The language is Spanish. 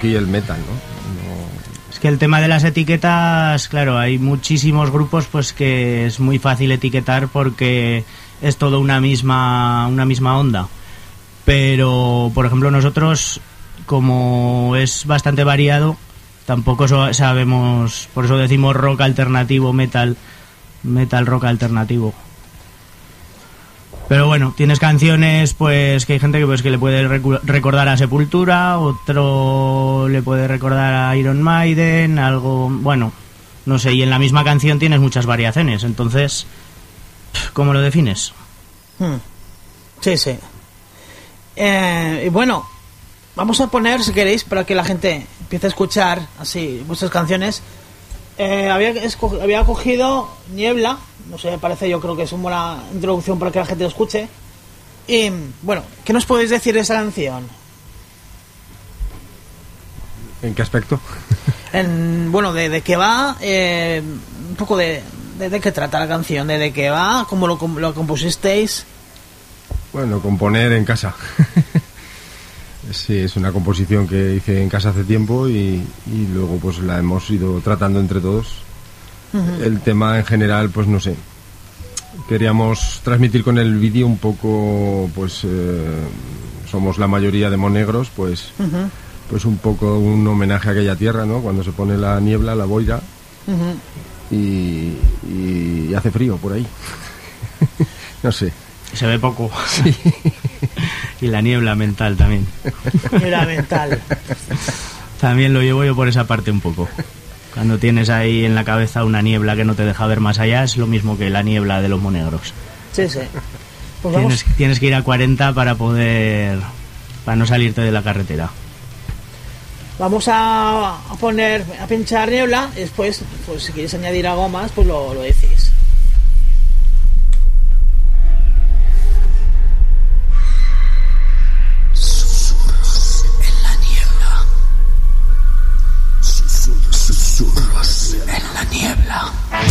y el metal, ¿no? Es que el tema de las etiquetas, claro, hay muchísimos grupos pues que es muy fácil etiquetar porque es todo una misma onda. Pero, por ejemplo, nosotros, como es bastante variado, tampoco sabemos, por eso decimos rock alternativo, metal rock alternativo. Pero bueno, tienes canciones pues que hay gente que le puede recordar a Sepultura, otro le puede recordar a Iron Maiden, algo, bueno, no sé, y en la misma canción tienes muchas variaciones, entonces, ¿cómo lo defines? Sí, sí. Y bueno, vamos a poner, si queréis, para que la gente empiece a escuchar así vuestras canciones. Había cogido Niebla, no sé, me parece, yo creo que es una buena introducción para que la gente lo escuche. Y bueno, ¿qué nos podéis decir de esa canción? ¿En qué aspecto? Bueno, de qué va, un poco de qué trata la canción, de qué va, cómo lo compusisteis. Bueno, componer en casa. Sí, es una composición que hice en casa hace tiempo y luego pues la hemos ido tratando entre todos. El tema en general, pues no sé, queríamos transmitir con el vídeo un poco, pues somos la mayoría de monegros, pues pues un poco un homenaje a aquella tierra, ¿no? Cuando se pone la niebla, la boira y hace frío por ahí. No sé. Se ve poco. Sí. Y la niebla mental también. Niebla mental. También lo llevo yo por esa parte un poco. Cuando tienes ahí en la cabeza una niebla que no te deja ver más allá, es lo mismo que la niebla de los monegros. Sí, sí. Pues tienes que ir a 40 para no salirte de la carretera. Vamos a pinchar Niebla y después, pues si queréis añadir algo más, pues lo decís.